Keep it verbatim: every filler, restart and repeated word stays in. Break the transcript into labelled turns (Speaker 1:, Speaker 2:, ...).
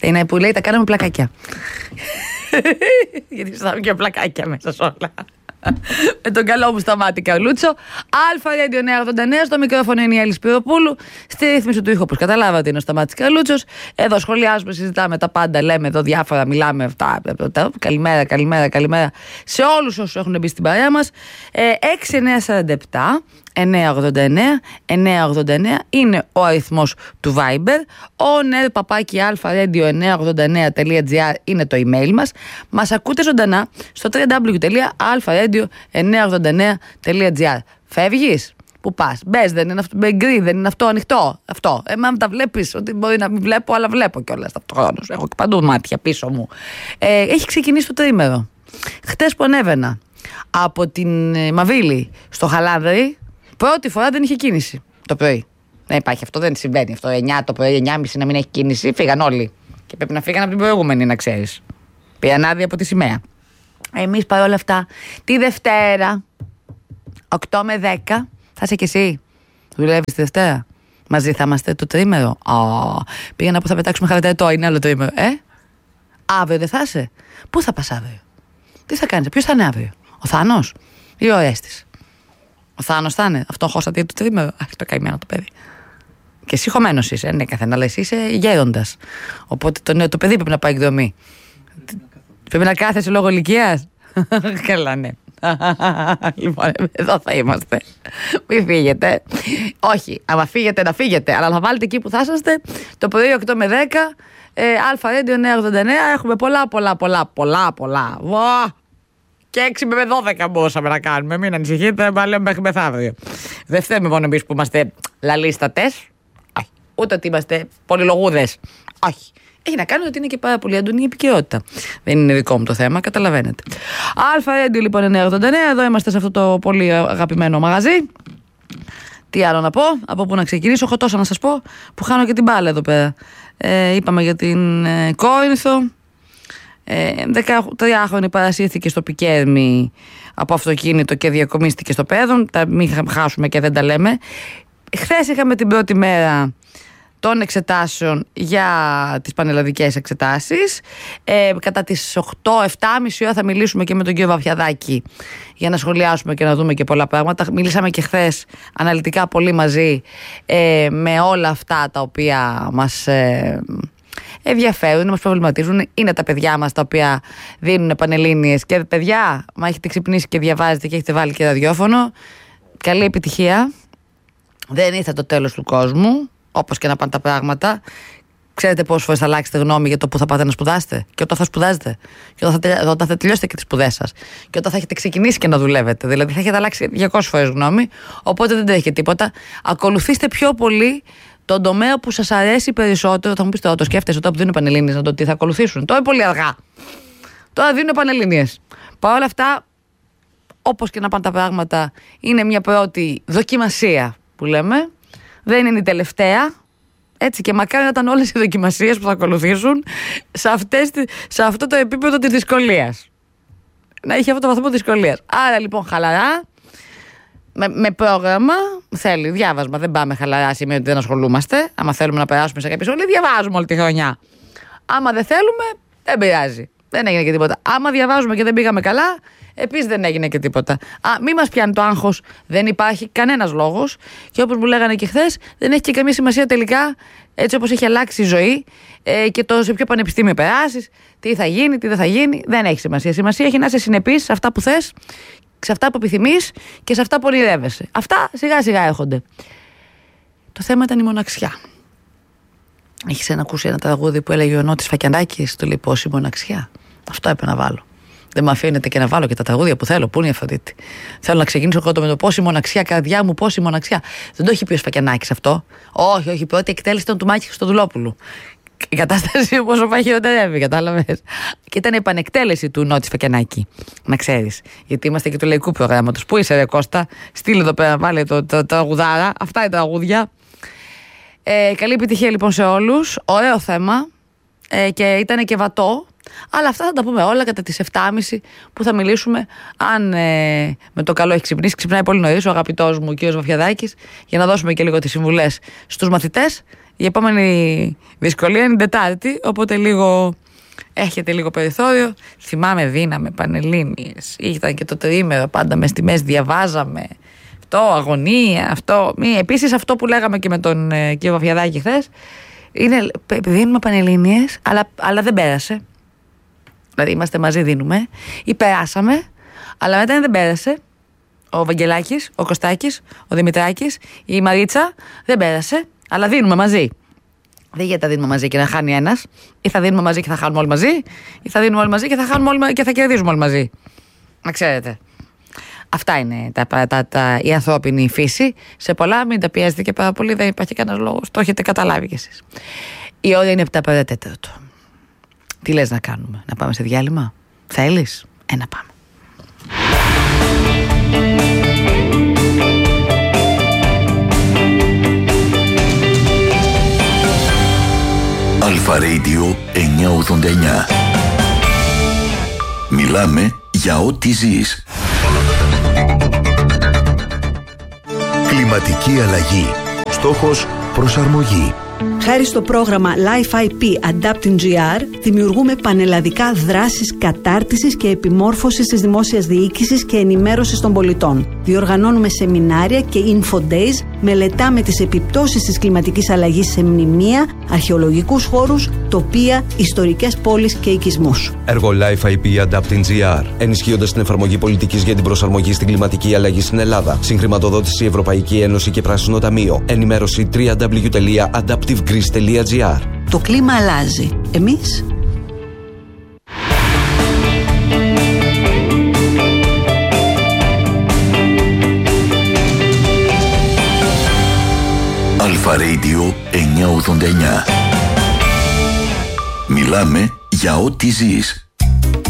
Speaker 1: Είναι που λέει τα κάναμε πλακάκια. Γιατί στάμε και πλακάκια μέσα σε όλα. Με τον καλό μου Σταμάτη Καρλούτσο. Αλφα Radio εννιακόσια ογδόντα εννέα, στο μικρόφωνο είναι η Έλλη Σπυροπούλου. Στη ρύθμιση του ήχου, όπως καταλάβατε, είναι ο Σταμάτης Καρλούτσος. Εδώ σχολιάζουμε, συζητάμε τα πάντα, λέμε εδώ διάφορα, μιλάμε αυτά. Καλημέρα, καλημέρα, καλημέρα σε όλους όσους έχουν μπει στην παρέα μας. έξι εννιά τέσσερα επτά εννιακόσια ογδόντα εννέα εννιακόσια ογδόντα εννέα είναι ο αριθμός του Viber. Ο νερ παπάκι αλφα-radio εννιακόσια ογδόντα εννέα τελεία τζι άρ είναι το email μας. Μας ακούτε ζωντανά στο double-u double-u double-u τελεία αλφα-radio εννιακόσια ογδόντα εννέα τελεία τζι άρ. Φεύγεις? Πού πας? Μπες, δεν είναι αυτό, γκρι, δεν είναι αυτό ανοιχτό? Αυτό. Εμένα τα βλέπεις, ότι μπορεί να μην βλέπω, αλλά βλέπω κιόλας ταυτοχρόνως. Έχω και παντού μάτια πίσω μου. Ε, έχει ξεκινήσει το τρίμερο. Χτες που ανέβαινα από την ε, Μαβίλη στο Χαλάνδρι, πρώτη φορά δεν είχε κίνηση το πρωί. Δεν υπάρχει αυτό, δεν συμβαίνει αυτό. εννιά το πρωί, εννιά και μισή να μην έχει κίνηση, φύγαν όλοι. Και πρέπει να φύγαν από την προηγούμενη, να ξέρεις. Πήραν άδεια από τη σημαία. Εμείς παρόλα αυτά, τη Δευτέρα, οκτώ με δέκα, θα είσαι κι εσύ. Δουλεύεις τη Δευτέρα. Μαζί θα είμαστε το τρίμερο. Oh, πήγα να πω θα πετάξουμε χαρακτηριστικό, είναι άλλο τρίμερο. Ε, αύριο δεν θα είσαι? Πού θα πας αύριο? Τι θα κάνεις, ποιος θα είναι αύριο? Ο Θάνος ή ο Ορέστης? Ο Θάνος θα είναι. Αυτό χώσατε το τρίμερο. Αχ, το καημένο το παιδί. Και εσύ χωμένος είσαι, ναι, καθένα, αλλά εσύ είσαι γέροντας. Οπότε το, ναι, το παιδί πρέπει να πάει εκδρομή. Πρέπει να κάθεσαι λόγω ηλικίας. Καλά, ναι. Λοιπόν, εδώ θα είμαστε. Μην φύγετε. Όχι, άμα φύγετε να φύγετε, αλλά θα βάλετε εκεί που θα είσαστε το πρωί οκτώ με δέκα. Ε, Αλφα Radio εννιακόσια ογδόντα εννέα. Έχουμε πολλά, πολλά, πολλά, πολλά, πολλά. Βα! Και έξι με δώδεκα μπορούσαμε να κάνουμε. Μην ανησυχείτε, μα λέμε μέχρι μεθαύριο. Δεν φταίμε μόνο εμείς που είμαστε λαλίστατες. Όχι. Ούτε ότι είμαστε πολυλογούδες. Όχι. Έχει να κάνει ότι είναι και πάρα πολύ έντονη η επικαιρότητα. Δεν είναι δικό μου το θέμα, καταλαβαίνετε. Αλφα Radio λοιπόν εννιακόσια ογδόντα εννέα. Εδώ είμαστε σε αυτό το πολύ αγαπημένο μαγαζί. Τι άλλο να πω, από πού να ξεκινήσω. Έχω τόσα να σας πω που χάνω και την μπάλα εδώ πέρα. Ε, είπαμε για την ε, Κόρινθο. δεκατριάχρονη παρασύρθηκε στο Πικέρμι από αυτοκίνητο και διακομίστηκε στο Πέδον. Τα μην χάσουμε και δεν τα λέμε. Χθες είχαμε την πρώτη μέρα των εξετάσεων για τις πανελλαδικές εξετάσεις. Ε, κατά τις οκτώ εφτά και μισή ώρα θα μιλήσουμε και με τον κύριο Βαφιαδάκη για να σχολιάσουμε και να δούμε και πολλά πράγματα. Μιλήσαμε και χθες αναλυτικά πολύ μαζί ε, με όλα αυτά τα οποία μας ε, ενδιαφέρουν, μας προβληματίζουν. Είναι τα παιδιά μας τα οποία δίνουν πανελλήνιες. Και παιδιά, μα έχετε ξυπνήσει και διαβάζετε και έχετε βάλει και ραδιόφωνο, καλή επιτυχία. Δεν ήρθε το τέλος του κόσμου. Όπως και να πάνε τα πράγματα, ξέρετε πόσες φορές θα αλλάξετε γνώμη για το που θα πάτε να σπουδάσετε, και όταν θα σπουδάζετε, και όταν θα, όταν θα τελειώσετε και τις σπουδές σας, και όταν θα έχετε ξεκινήσει και να δουλεύετε. Δηλαδή θα έχετε αλλάξει διακόσιες φορές γνώμη, οπότε δεν τρέχει τίποτα. Ακολουθήστε πιο πολύ τον τομέα που σας αρέσει περισσότερο. Θα μου πεις τώρα, το σκέφτεσαι τώρα που δίνουν πανελλήνιες να το τι θα ακολουθήσουν? Τώρα είναι πολύ αργά. Τώρα δίνουν πανελλήνιες. Παρ' όλα αυτά, όπως και να πάνε τα πράγματα, είναι μια πρώτη δοκιμασία που λέμε. Δεν είναι η τελευταία. Έτσι, και μακάρι να ήταν όλες οι δοκιμασίες που θα ακολουθήσουν σε, αυτές, σε αυτό το επίπεδο της δυσκολίας. Να έχει αυτό το βαθμό δυσκολίας. Άρα λοιπόν χαλαρά, με, με πρόγραμμα, θέλει διάβασμα. Δεν πάμε χαλαρά, σημαίνει ότι δεν ασχολούμαστε. Άμα θέλουμε να περάσουμε σε κάποια σχολή, διαβάζουμε όλη τη χρονιά. Άμα δεν θέλουμε, δεν πειράζει. Δεν έγινε και τίποτα. Άμα διαβάζουμε και δεν πήγαμε καλά, επίσης δεν έγινε και τίποτα. Α, μη μας πιάνει το άγχος. Δεν υπάρχει κανένας λόγος. Και όπως μου λέγανε και χθες, δεν έχει και καμία σημασία τελικά, έτσι όπως έχει αλλάξει η ζωή ε, και το σε ποιο πανεπιστήμιο περάσεις, τι θα γίνει, τι δεν θα γίνει. Δεν έχει σημασία. Σημασία έχει να είσαι συνεπής σε αυτά που θες, σε αυτά που επιθυμείς και σε αυτά που ονειρεύεσαι. Αυτά σιγά σιγά έρχονται. Το θέμα ήταν η μοναξιά. Έχεις ακούσει ένα τραγούδι που έλεγε ο Νότης Φακιανάκης, του λέει πόση μοναξιά? Αυτό έπρεπε να βάλω. Δεν με αφήνετε και να βάλω και τα τραγούδια που θέλω. Πού είναι η Αφροδίτη? Θέλω να ξεκινήσω εγώ με το πόση μοναξιά, καρδιά μου, πόση μοναξιά. Δεν το έχει πει ο Σφακιανάκης αυτό. Όχι, όχι. Η πρώτη εκτέλεση ήταν του Μάκη Χριστοδουλόπουλου. Η κατάσταση όσο πάει χειροτερεύει, κατάλαβες. Και ήταν η επανεκτέλεση του Νότη Φακιανάκη. Να ξέρεις. Γιατί είμαστε και του λαϊκού προγράμματος. Πού είσαι, ρε Κώστα? Στείλε εδώ πέρα, βάλε το, το, το τραγουδάρα. Αυτά είναι τα τραγούδια. Ε, καλή επιτυχία λοιπόν σε όλους. Ωραίο θέμα. Ε, και ήταν και βατό. Αλλά αυτά θα τα πούμε όλα κατά τις εφτά και μισή που θα μιλήσουμε. Αν ε, με το καλό έχει ξυπνήσει, ξυπνάει πολύ νωρίς ο αγαπητός μου ο κ. Βαφιαδάκης, για να δώσουμε και λίγο τις συμβουλές στους μαθητές Η επόμενη δυσκολία είναι την Τετάρτη, οπότε λίγο έχετε λίγο περιθώριο. Θυμάμαι, δίναμε Πανελλήνιες, ήταν και το τριήμερο, πάντα μες στη μέση διαβάζαμε. Αυτό, αγωνία, αυτό. Επίσης αυτό που λέγαμε και με τον ε, κύριο Βαφιαδάκη χθες, είναι δίνουμε Πανελλήνιες, αλλά, αλλά δεν πέρασε. Δηλαδή είμαστε μαζί, δίνουμε, ή περάσαμε, αλλά μετά δεν πέρασε. Ο Βαγγελάκης, ο Κωστάκης, ο Δημητράκης, η Μαρίτσα δεν πέρασε, αλλά δίνουμε μαζί. Δεν γίνεται να δίνουμε μαζί και να χάνει ένας, ή θα δίνουμε μαζί και θα χάνουμε όλοι μαζί, ή θα δίνουμε όλοι μαζί και θα χάνουμε όλοι και θα κερδίζουμε όλοι μαζί. Να ξέρετε. Αυτά είναι τα, τα, τα, τα, η ανθρώπινη φύση. Σε πολλά μην τα πιέζετε και πάρα πολύ, δεν υπάρχει κανένας λόγος. Το έχετε καταλάβει κι εσείς. Η ώρα είναι επτά παρά τέταρτο. Τι λες να κάνουμε, να πάμε σε διάλειμμα? Θέλεις? Ε, να πάμε.
Speaker 2: Αλφα Radio εννιακόσια ογδόντα εννιά. Μιλάμε για ό,τι ζεις. Κλιματική αλλαγή. Στόχος προσαρμογή.
Speaker 3: Χάρη στο πρόγραμμα Life άι πι Adapting τζι αρ δημιουργούμε πανελλαδικά δράσεις κατάρτισης και επιμόρφωσης της δημόσιας διοίκησης και ενημέρωσης των πολιτών. Διοργανώνουμε σεμινάρια και info days, μελετάμε τις επιπτώσεις της κλιματικής αλλαγής σε μνημεία, αρχαιολογικούς χώρους, τοπία, ιστορικές πόλεις και οικισμούς. Έργο
Speaker 4: Life άι πι Adapting τζι αρ, ενισχύοντας την εφαρμογή πολιτικής για την προσαρμογή στην κλιματική αλλαγή στην Ελλάδα. Συγχρηματοδότηση Ευρωπαϊκή Ένωση και Πράσινο Ταμείο. Ενημέρωση double-u double-u double-u τελεία adaptive greece τελεία τζι αρ.
Speaker 3: Το κλίμα αλλάζει. Εμείς
Speaker 2: Αλφα Radio εννιακόσια ογδόντα εννιά. Μιλάμε για ό,τι ζεις.